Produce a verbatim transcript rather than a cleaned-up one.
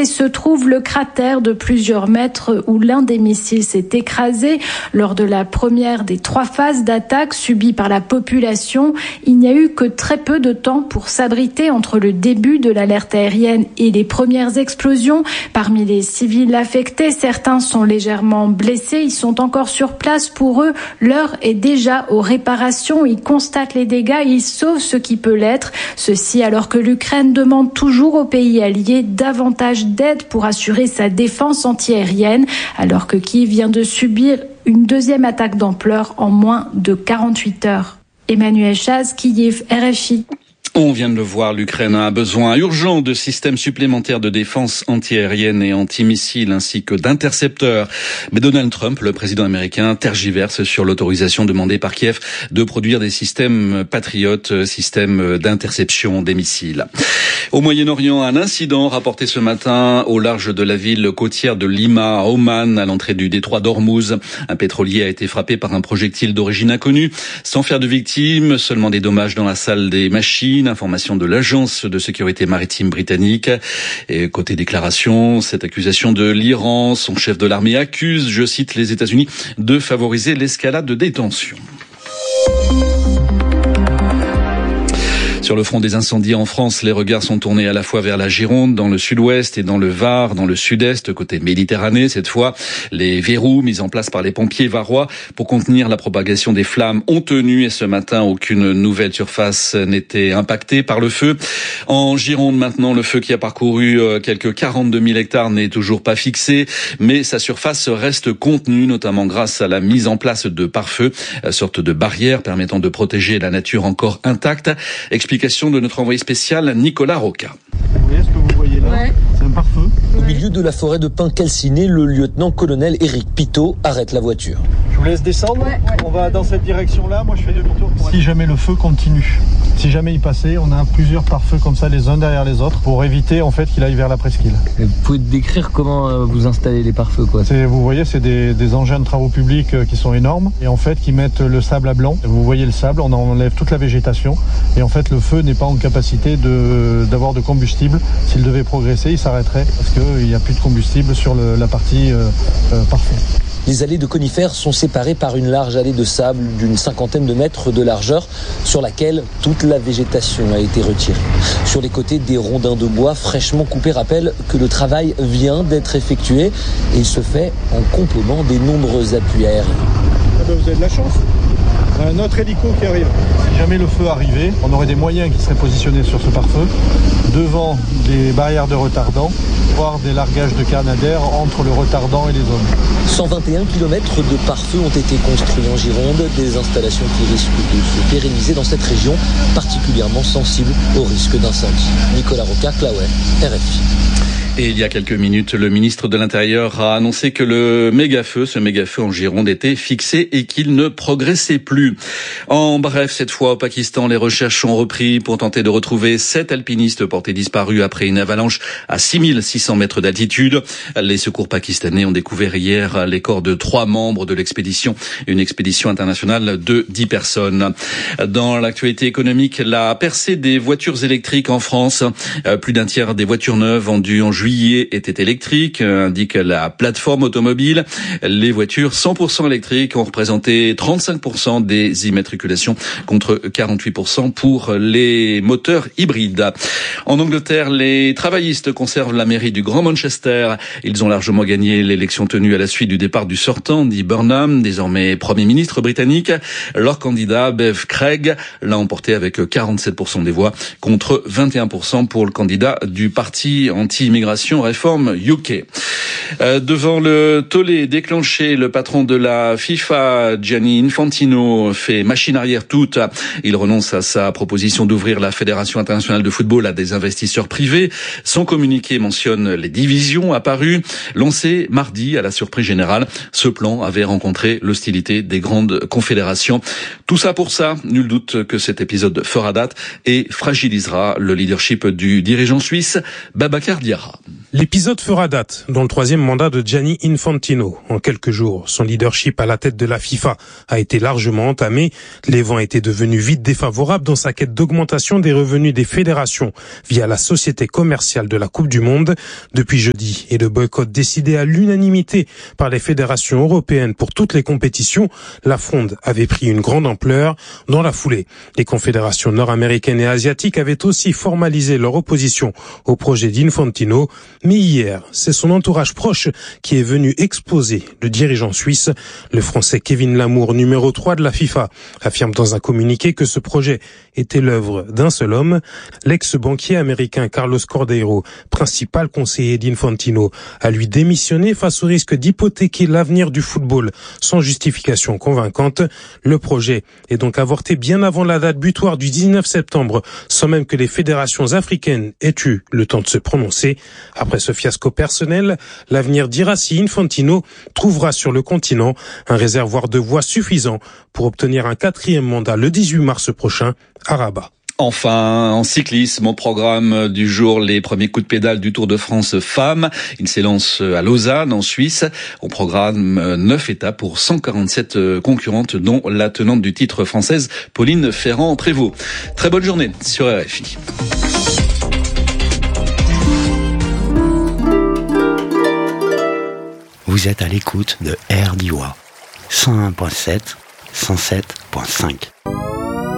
côté se trouve le cratère de plusieurs mètres où l'un des missiles s'est écrasé. Lors de la première des trois phases d'attaque subies par la population, il n'y a eu que très peu de temps pour s'abriter entre le début de l'alerte aérienne et les premières explosions. Parmi les civils affectés, certains sont légèrement blessés. Ils sont encore sur place. Pour eux, l'heure est déjà aux réparations. Ils constatent les dégâts et ils sauvent ce qui peut l'être. Ceci alors que l'Ukraine demande toujours aux pays alliés davantage d'aide pour assurer sa défense antiaérienne, alors que Kiev vient de subir une deuxième attaque d'ampleur en moins de quarante-huit heures. Emmanuel Chaz, Kiev, R F I. On vient de le voir, l'Ukraine a un besoin urgent de systèmes supplémentaires de défense antiaérienne et antimissiles ainsi que d'intercepteurs. Mais Donald Trump, le président américain, tergiverse sur l'autorisation demandée par Kiev de produire des systèmes Patriot, systèmes d'interception des missiles. Au Moyen-Orient, un incident rapporté ce matin au large de la ville côtière de Lima, à Oman, à l'entrée du détroit d'Ormuz. Un pétrolier a été frappé par un projectile d'origine inconnue, sans faire de victimes, seulement des dommages dans la salle des machines. Information de l'agence de sécurité maritime britannique. Et côté déclaration, cette accusation de l'Iran, son chef de l'armée accuse, je cite, les États-Unis de favoriser l'escalade de détention. Sur le front des incendies en France, les regards sont tournés à la fois vers la Gironde, dans le sud-ouest, et dans le Var, dans le sud-est, côté Méditerranée. Cette fois, les verrous mis en place par les pompiers varois pour contenir la propagation des flammes ont tenu, et ce matin, aucune nouvelle surface n'était impactée par le feu. En Gironde, maintenant, le feu qui a parcouru quelques quarante-deux mille hectares n'est toujours pas fixé, mais sa surface reste contenue, notamment grâce à la mise en place de pare-feu, sorte de barrière permettant de protéger la nature encore intacte. Explication de notre envoyé spécial Nicolas Roca. Vous voyez ce que vous voyez là ? Ouais. C'est un pare-feu. Au milieu de la forêt de pins calcinés, le lieutenant-colonel Éric Pitot arrête la voiture. Je vous laisse descendre. Ouais. On va dans cette direction-là. Moi, je fais demi-tour. Pour si jamais le feu continue, si jamais il passait, on a plusieurs pare-feux comme ça, les uns derrière les autres, pour éviter en fait qu'il aille vers la presqu'île. Et vous pouvez décrire comment vous installez les pare-feux, quoi ? C'est, vous voyez, c'est des, des engins de travaux publics qui sont énormes et en fait qui mettent le sable à blanc. Vous voyez le sable, on enlève toute la végétation et en fait le feu n'est pas en capacité de, d'avoir de combustible. S'il devait progresser, il s'arrêterait parce qu'il n'y a plus de combustible sur le, la partie euh, euh, pare-feu. Les allées de conifères sont séparées par une large allée de sable d'une cinquantaine de mètres de largeur sur laquelle toute la végétation a été retirée. Sur les côtés, des rondins de bois fraîchement coupés rappellent que le travail vient d'être effectué et il se fait en complément des nombreux appuis aériens. Ah ben vous avez de la chance. Un autre hélico qui arrive. Si jamais le feu arrivait, on aurait des moyens qui seraient positionnés sur ce pare-feu, devant des barrières de retardant, voire des largages de canadair entre le retardant et les zones. cent vingt et un kilomètres de pare-feu ont été construits en Gironde, des installations qui risquent de se pérenniser dans cette région, particulièrement sensible au risque d'incendie. Nicolas Roca, Claouet, R F I. Et il y a quelques minutes, le ministre de l'Intérieur a annoncé que le méga-feu, ce méga-feu en Gironde, était fixé et qu'il ne progressait plus. En bref, cette fois au Pakistan, les recherches ont repris pour tenter de retrouver sept alpinistes portés disparus après une avalanche à six mille six cents mètres d'altitude. Les secours pakistanais ont découvert hier les corps de trois membres de l'expédition, une expédition internationale de dix personnes. Dans l'actualité économique, la percée des voitures électriques en France, plus d'un tiers des voitures neuves vendues en juillet était électrique, indique la plateforme automobile. Les voitures cent pour cent électriques ont représenté trente-cinq pour cent des immatriculations contre quarante-huit pour cent pour les moteurs hybrides. En Angleterre, les travaillistes conservent la mairie du Grand Manchester. Ils ont largement gagné l'élection tenue à la suite du départ du sortant, Andy Burnham, désormais Premier ministre britannique. Leur candidat, Bev Craig, l'a emporté avec quarante-sept pour cent des voix contre vingt et un pour cent pour le candidat du parti anti-immigration Réforme U K. Euh, devant le tollé déclenché, le patron de la FIFA, Gianni Infantino, fait machine arrière toute. Il renonce à sa proposition d'ouvrir la Fédération internationale de football à des investisseurs privés. Son communiqué mentionne les divisions apparues. Lancé mardi à la surprise générale, ce plan avait rencontré l'hostilité des grandes confédérations. Tout ça pour ça, nul doute que cet épisode fera date et fragilisera le leadership du dirigeant suisse, Babacar Diarra. L'épisode fera date dans le troisième mandat de Gianni Infantino. En quelques jours, son leadership à la tête de la FIFA a été largement entamé. Les vents étaient devenus vite défavorables dans sa quête d'augmentation des revenus des fédérations via la société commerciale de la Coupe du Monde. Depuis jeudi et le boycott décidé à l'unanimité par les fédérations européennes pour toutes les compétitions, la fronde avait pris une grande ampleur. Dans la foulée, les confédérations nord-américaines et asiatiques avaient aussi formalisé leur opposition au projet d'Infantino. Mais hier, c'est son entourage proche qui est venu exposer le dirigeant suisse. Le Français Kevin Lamour, numéro trois de la FIFA, affirme dans un communiqué que ce projet était l'œuvre d'un seul homme. L'ex-banquier américain Carlos Cordeiro, principal conseiller d'Infantino, a lui démissionné face au risque d'hypothéquer l'avenir du football sans justification convaincante. Le projet est donc avorté bien avant la date butoir du dix-neuf septembre, sans même que les fédérations africaines aient eu le temps de se prononcer. Après ce fiasco personnel, l'avenir dira si Infantino trouvera sur le continent un réservoir de voix suffisant pour obtenir un quatrième mandat le dix-huit mars prochain à Rabat. Enfin, en cyclisme, au programme du jour, les premiers coups de pédale du Tour de France femmes. Il s'élance à Lausanne, en Suisse. Au programme, neuf étapes pour cent quarante-sept concurrentes, dont la tenante du titre française, Pauline Ferrand-Prévot. Très bonne journée sur R F I. Vous êtes à l'écoute de R D I W A cent un virgule sept, cent sept virgule cinq.